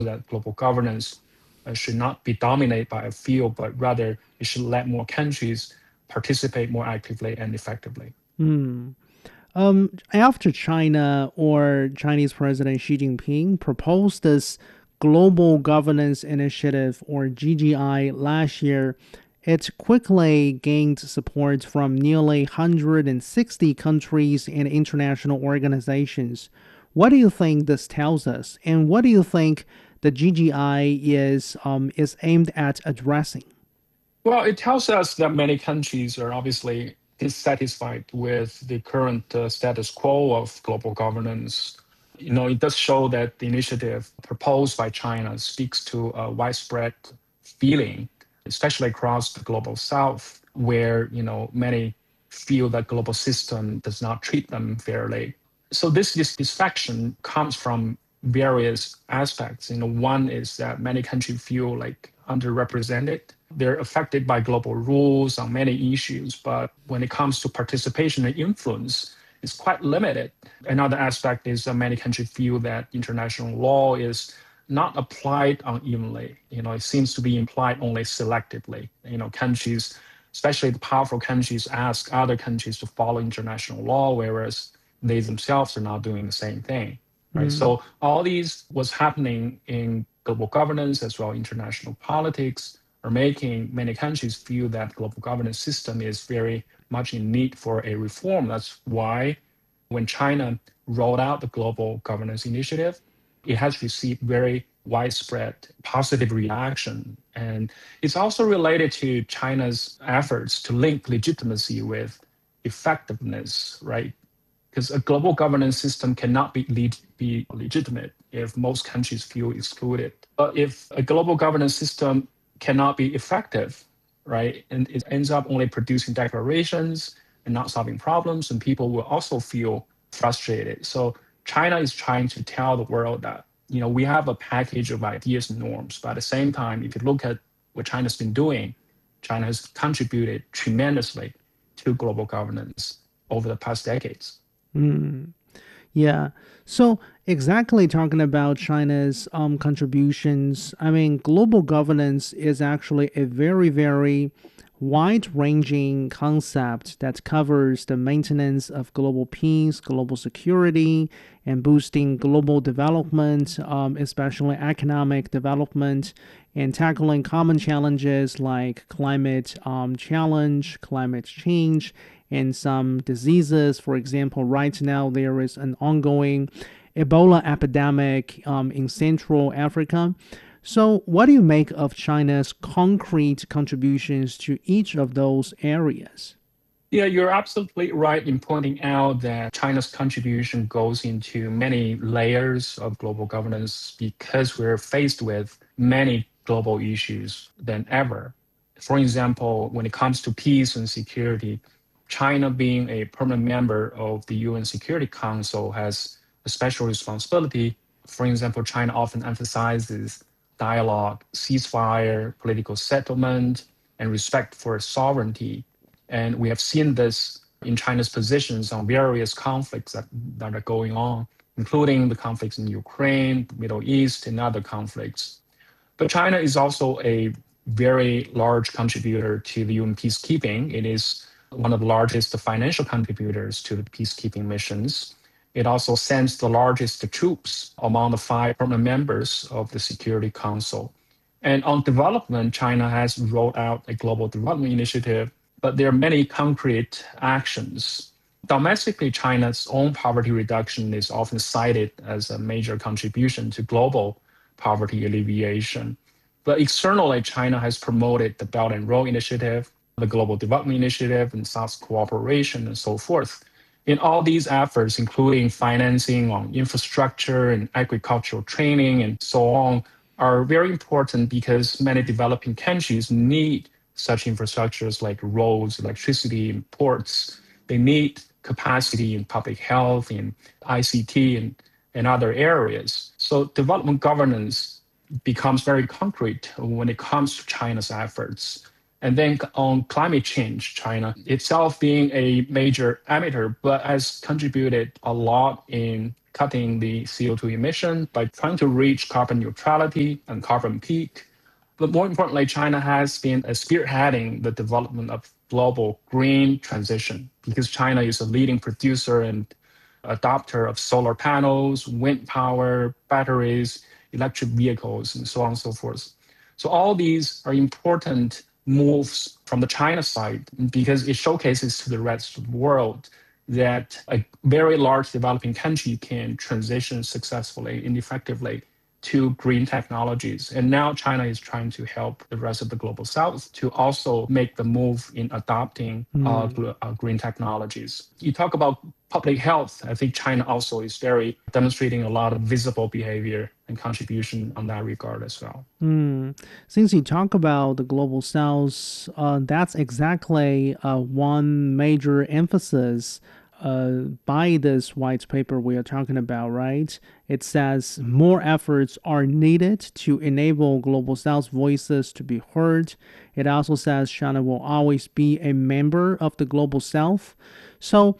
that global governance should not be dominated by a few, but rather it should let more countries participate more actively and effectively. After China or Chinese President Xi Jinping proposed this Global Governance Initiative or GGI last year, it quickly gained support from nearly 160 countries and international organizations. What do you think this tells us? And what do you think the GGI is aimed at addressing? Well, it tells us that many countries are obviously dissatisfied with the current status quo of global governance. It does show that the initiative proposed by China speaks to a widespread feeling, especially across the global south, where, many feel that global system does not treat them fairly. So this dissatisfaction comes from various aspects. One is that many countries feel like underrepresented. They're affected by global rules on many issues, but when it comes to participation and influence, it's quite limited. Another aspect is that many countries feel that international law is not applied unevenly. It seems to be applied only selectively. Countries, especially the powerful countries, ask other countries to follow international law, whereas they themselves are not doing the same thing. Right. Mm, So all these what's happening in global governance as well international politics are making many countries feel that global governance system is very much in need for a reform. That's why when China rolled out the global governance initiative, it has received very widespread positive reaction. And it's also related to China's efforts to link legitimacy with effectiveness, right? Because a global governance system cannot be legitimate if most countries feel excluded. But if a global governance system cannot be effective, right, and it ends up only producing declarations and not solving problems, and people will also feel frustrated. So China is trying to tell the world that we have a package of ideas and norms, but at the same time, if you look at what China's been doing, China has contributed tremendously to global governance over the past decades. mm. Yeah. So exactly talking about China's contributions, I mean, global governance is actually a very, very wide-ranging concept that covers the maintenance of global peace, global security, and boosting global development, especially economic development, and tackling common challenges like climate challenge, climate change, and some diseases. For example, right now there is an ongoing Ebola epidemic in Central Africa. So, what do you make of China's concrete contributions to each of those areas? Yeah, you're absolutely right in pointing out that China's contribution goes into many layers of global governance because we're faced with many global issues than ever. For example, when it comes to peace and security, China being a permanent member of the UN Security Council has a special responsibility. For example, China often emphasizes dialogue, ceasefire, political settlement, and respect for sovereignty. And we have seen this in China's positions on various conflicts that are going on, including the conflicts in Ukraine, the Middle East, and other conflicts. But China is also a very large contributor to the UN peacekeeping. It is one of the largest financial contributors to the peacekeeping missions. It also sends the largest troops among the five permanent members of the Security Council. And on development, China has rolled out a global development initiative, but there are many concrete actions. Domestically, China's own poverty reduction is often cited as a major contribution to global poverty alleviation. But externally, China has promoted the Belt and Road Initiative, the Global Development Initiative, and South Cooperation, and so forth. In all these efforts, including financing on infrastructure and agricultural training and so on, are very important because many developing countries need such infrastructures like roads, electricity, and ports. They need capacity in public health, in ICT, and other areas. So development governance becomes very concrete when it comes to China's efforts. And then on climate change, China itself being a major emitter, but has contributed a lot in cutting the CO2 emission, by trying to reach carbon neutrality and carbon peak. But more importantly, China has been spearheading the development of global green transition because China is a leading producer and adopter of solar panels, wind power, batteries, electric vehicles, and so on and so forth. So all these are important moves from the China side because it showcases to the rest of the world that a very large developing country can transition successfully and effectively to green technologies. And now China is trying to help the rest of the global south to also make the move in adopting green technologies. You talk about public health. I think China also is very demonstrating a lot of visible behavior and contribution on that regard as well. Since you talk about the global south, that's exactly one major emphasis by this white paper we are talking about, right? It says more efforts are needed to enable global south voices to be heard. It also says China will always be a member of the global south. So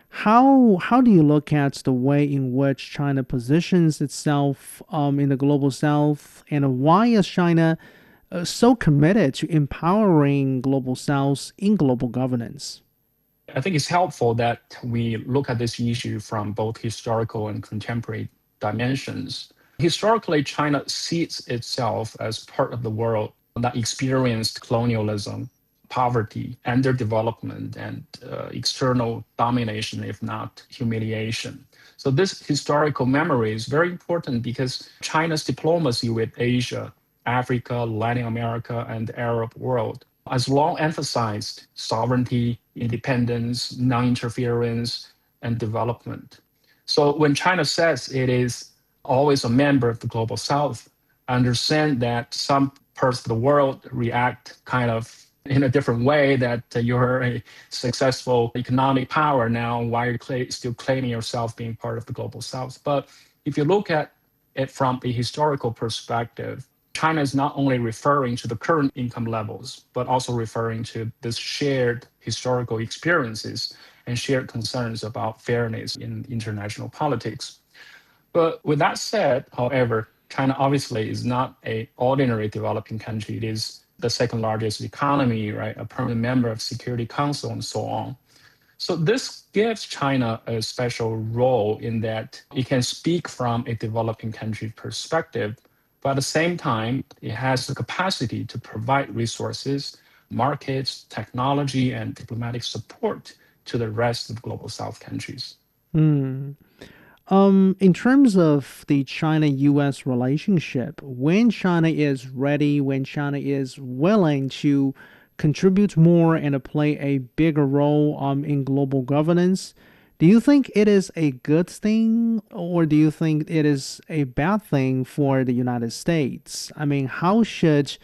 how do you look at the way in which China positions itself in the global south, and why is China so committed to empowering global south in global governance? I think it's helpful that we look at this issue from both historical and contemporary dimensions. Historically, China sees itself as part of the world that experienced colonialism, poverty, underdevelopment, and external domination, if not humiliation. So, this historical memory is very important because China's diplomacy with Asia, Africa, Latin America, and the Arab world has long emphasized sovereignty, independence, non-interference, and development. So when China says it is always a member of the global south, I understand that some parts of the world react kind of in a different way, that you're a successful economic power now, why are you still claiming yourself being part of the global south? But if you look at it from a historical perspective, China is not only referring to the current income levels, but also referring to this shared historical experiences and shared concerns about fairness in international politics. But with that said, however, China obviously is not an ordinary developing country. It is the second largest economy, right? A permanent member of Security Council and so on. So this gives China a special role in that it can speak from a developing country perspective, but at the same time, it has the capacity to provide resources, markets, technology, and diplomatic support to the rest of global South countries. In terms of the China-US relationship, when China is ready, when China is willing to contribute more and to play a bigger role in global governance, do you think it is a good thing, or do you think it is a bad thing for the United States? I mean, how should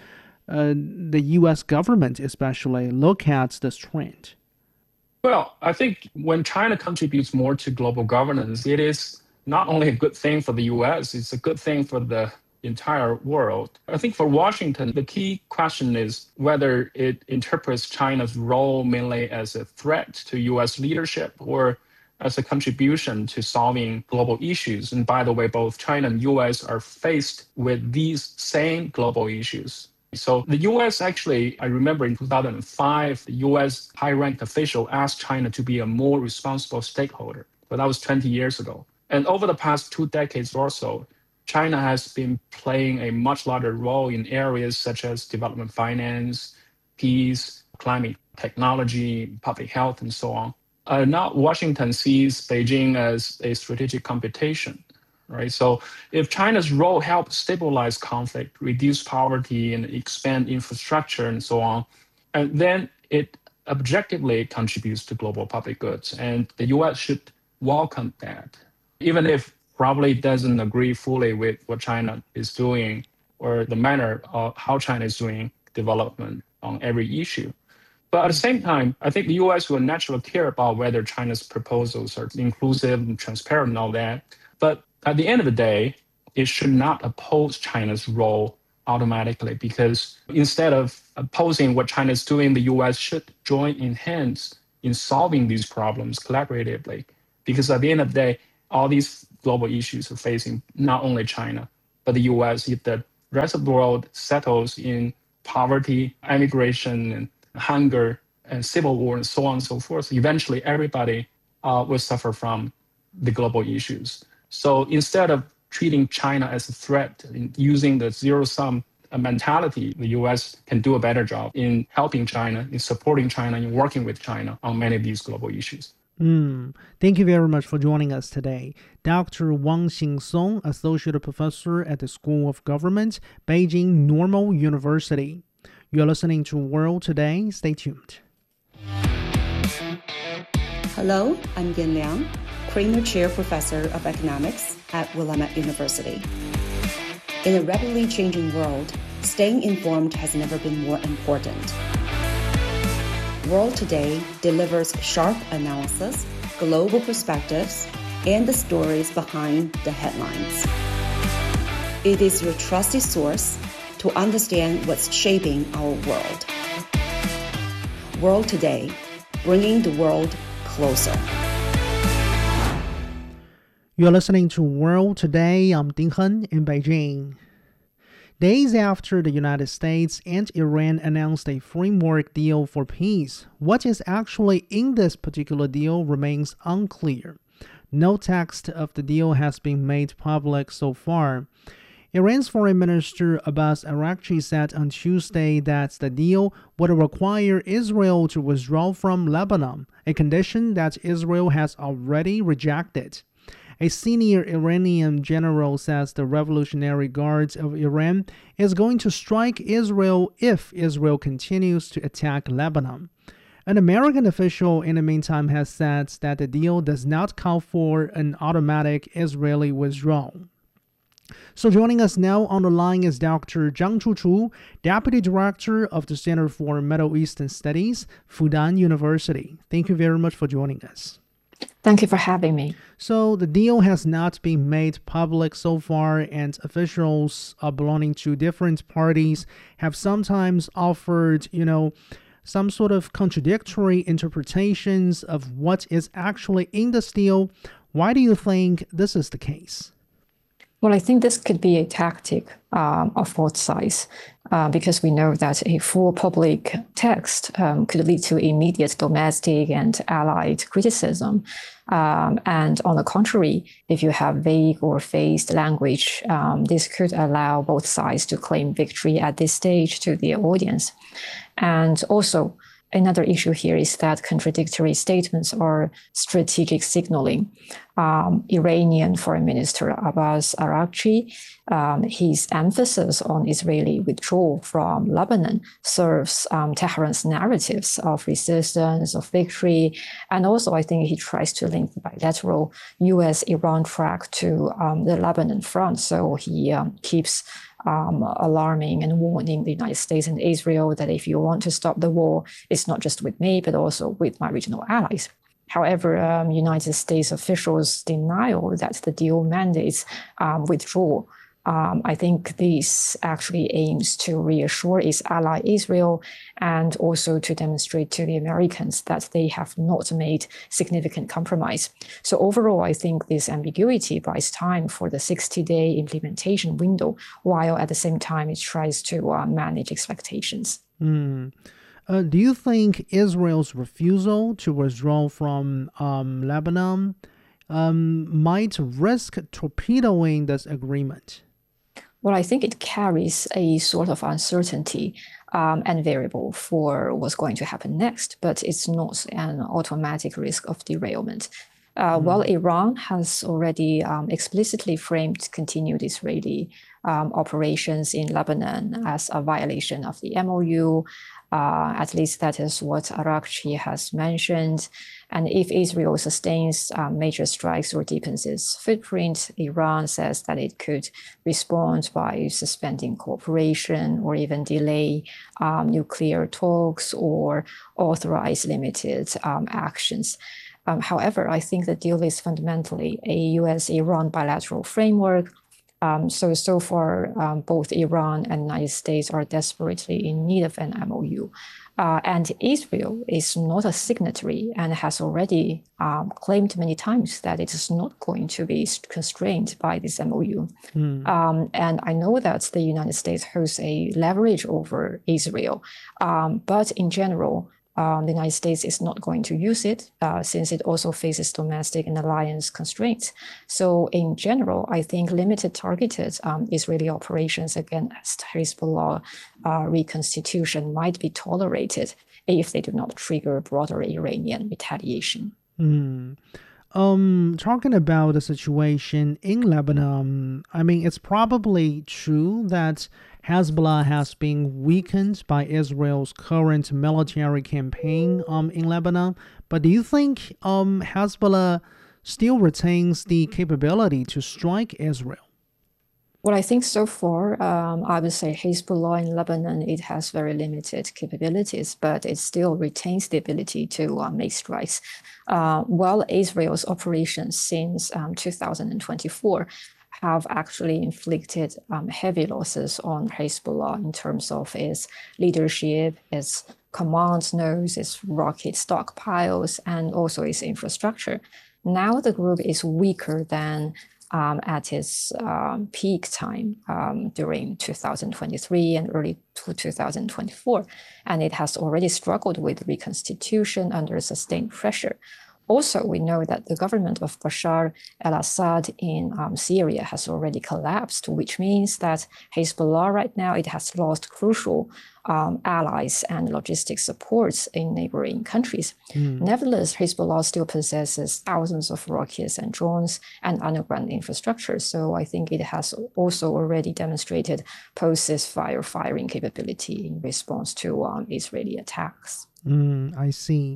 the US government especially look at this trend? Well, I think when China contributes more to global governance, it is not only a good thing for the US, it's a good thing for the entire world. I think for Washington, the key question is whether it interprets China's role mainly as a threat to US leadership or as a contribution to solving global issues. And by the way, both China and US are faced with these same global issues. So the US actually, I remember in 2005, the US high-ranked official asked China to be a more responsible stakeholder, but that was 20 years ago. And over the past 2 decades or so, China has been playing a much larger role in areas such as development finance, peace, climate technology, public health, and so on. Now Washington sees Beijing as a strategic competition, right? So if China's role helps stabilize conflict, reduce poverty, and expand infrastructure and so on, and then it objectively contributes to global public goods. And the US should welcome that, even if probably doesn't agree fully with what China is doing or the manner of how China is doing development on every issue. But at the same time, I think the US will naturally care about whether China's proposals are inclusive and transparent and all that. But at the end of the day, it should not oppose China's role automatically, because instead of opposing what China is doing, the US should join in hands in solving these problems collaboratively. Because at the end of the day, all these global issues facing not only China, but the US. If the rest of the world settles in poverty, immigration, and hunger, and civil war, and so on and so forth, eventually everybody will suffer from the global issues. So instead of treating China as a threat, using the zero-sum mentality, the US can do a better job in helping China, in supporting China, in working with China on many of these global issues. Thank you very much for joining us today. Dr. Wang Xingsong, Associate Professor at the School of Government, Beijing Normal University. You're listening to World Today. Stay tuned. Hello, I'm Yan Liang, Kramer Chair Professor of Economics at Willamette University. In a rapidly changing world, staying informed has never been more important. World Today delivers sharp analysis, global perspectives, and the stories behind the headlines. It is your trusted source to understand what's shaping our world. World Today, bringing the world closer. You're listening to World Today. I'm Ding Hen in Beijing. Days after the United States and Iran announced a framework deal for peace, what is actually in this particular deal remains unclear. No text of the deal has been made public so far. Iran's Foreign Minister Abbas Araghchi said on Tuesday that the deal would require Israel to withdraw from Lebanon, a condition that Israel has already rejected. A senior Iranian general says the Revolutionary Guards of Iran is going to strike Israel if Israel continues to attack Lebanon. An American official in the meantime has said that the deal does not call for an automatic Israeli withdrawal. So joining us now on the line is Dr. Zhang Chuchu, Deputy Director of the Center for Middle Eastern Studies, Fudan University. Thank you very much for joining us. Thank you for having me. So the deal has not been made public so far, and officials belonging to different parties have sometimes offered, some sort of contradictory interpretations of what is actually in this deal. Why do you think this is the case? Well, I think this could be a tactic of both sides because we know that a full public text could lead to immediate domestic and allied criticism. And on the contrary, if you have vague or phased language, this could allow both sides to claim victory at this stage to the audience. And also, another issue here is that contradictory statements are strategic signaling. Iranian Foreign Minister Abbas Araghchi, his emphasis on Israeli withdrawal from Lebanon serves Tehran's narratives of resistance, of victory, and also I think he tries to link the bilateral US-Iran track to the Lebanon front. So he keeps alarming and warning the United States and Israel that if you want to stop the war, it's not just with me, but also with my regional allies. However, United States officials deny that the deal mandates withdrawal. I think this actually aims to reassure its ally Israel and also to demonstrate to the Americans that they have not made significant compromise. So overall, I think this ambiguity buys time for the 60-day implementation window, while at the same time it tries to manage expectations. Do you think Israel's refusal to withdraw from Lebanon might risk torpedoing this agreement? Well, I think it carries a sort of uncertainty and variable for what's going to happen next, but it's not an automatic risk of derailment. While Iran has already explicitly framed continued Israeli operations in Lebanon as a violation of the MOU, at least that is what Araghchi has mentioned. And if Israel sustains major strikes or deepens its footprint, Iran says that it could respond by suspending cooperation or even delay nuclear talks or authorize limited actions. However, I think the deal is fundamentally a US-Iran bilateral framework So far, both Iran and the United States are desperately in need of an MOU. And Israel is not a signatory and has already claimed many times that it is not going to be constrained by this MOU. And I know that the United States holds a leverage over Israel, but in general, the United States is not going to use it since it also faces domestic and alliance constraints. So in general, I think limited targeted Israeli operations against Hezbollah reconstitution might be tolerated if they do not trigger broader Iranian retaliation. Talking about the situation in Lebanon, I mean, it's probably true that Hezbollah has been weakened by Israel's current military campaign in Lebanon. But do you think Hezbollah still retains the capability to strike Israel? Well, I think so far, I would say Hezbollah in Lebanon, it has very limited capabilities, but it still retains the ability to make strikes. While Israel's operations since 2024 have actually inflicted heavy losses on Hezbollah in terms of its leadership, its command nodes, its rocket stockpiles, and also its infrastructure. Now the group is weaker than at its peak time during 2023 and early 2024, and it has already struggled with reconstitution under sustained pressure. Also, we know that the government of Bashar al-Assad in Syria has already collapsed, which means that Hezbollah right now, it has lost crucial allies and logistics supports in neighboring countries. Nevertheless, Hezbollah still possesses thousands of rockets and drones and underground infrastructure. So I think it has also already demonstrated post-ceasefire firing capability in response to Israeli attacks. I see.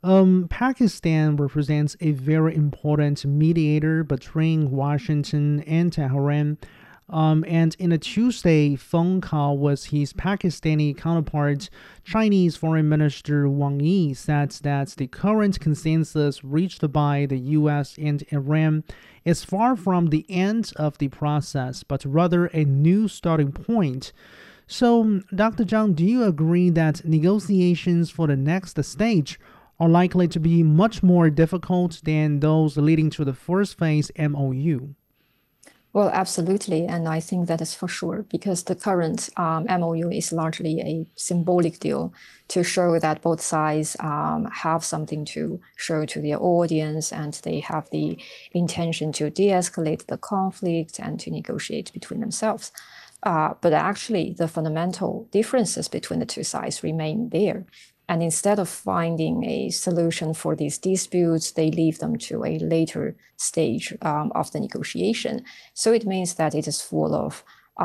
Pakistan represents a very important mediator between Washington and Tehran. And in a Tuesday phone call with his Pakistani counterpart, Chinese Foreign Minister Wang Yi said that the current consensus reached by the U.S. and Iran is far from the end of the process, but rather a new starting point. So, Dr. Zhang, do you agree that negotiations for the next stage are likely to be much more difficult than those leading to the first phase MOU? Well, absolutely. And I think that is for sure, because the current MOU is largely a symbolic deal to show that both sides have something to show to their audience and they have the intention to de-escalate the conflict and to negotiate between themselves. But actually, the fundamental differences between the two sides remain there. And instead of finding a solution for these disputes, they leave them to a later stage of the negotiation. So it means that it is full of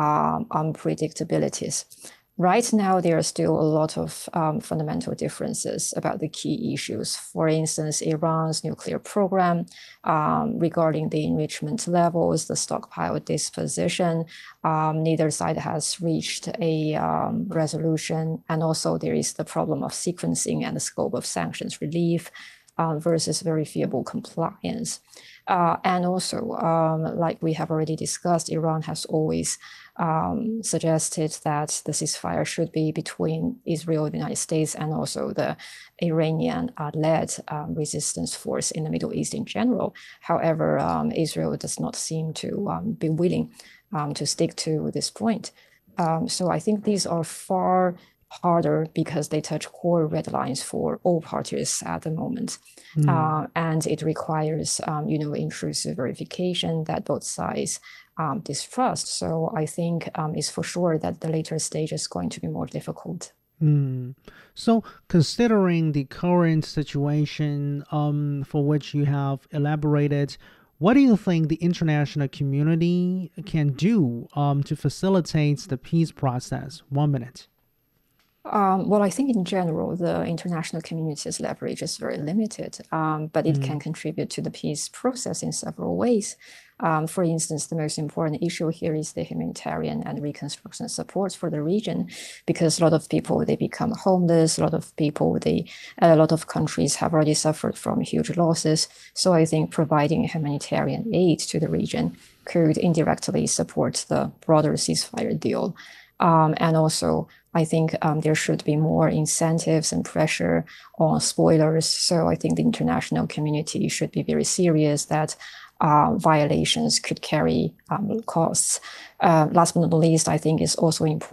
unpredictabilities. Right now, there are still a lot of fundamental differences about the key issues. For instance, Iran's nuclear program, regarding the enrichment levels, the stockpile disposition. Neither side has reached a resolution. And also there is the problem of sequencing and the scope of sanctions relief versus verifiable compliance. And also, like we have already discussed, Iran has always suggested that the ceasefire should be between Israel, the United States, and also the Iranian-led resistance force in the Middle East in general. However, Israel does not seem to be willing to stick to this point. So I think these are far harder because they touch core red lines for all parties at the moment. And it requires, intrusive verification that both sides distrust. So I think it's for sure that the later stage is going to be more difficult. So considering the current situation for which you have elaborated, what do you think the international community can do to facilitate the peace process? 1 minute. Well, I think in general, the international community's leverage is very limited, but it can contribute to the peace process in several ways. For instance, the most important issue here is the humanitarian and reconstruction support for the region, because a lot of people, they become homeless. A lot of people, a lot of countries have already suffered from huge losses. So I think providing humanitarian aid to the region could indirectly support the broader ceasefire deal. And also, I think there should be more incentives and pressure on spoilers. So I think the international community should be very serious that violations could carry costs. Last but not least, I think it's also important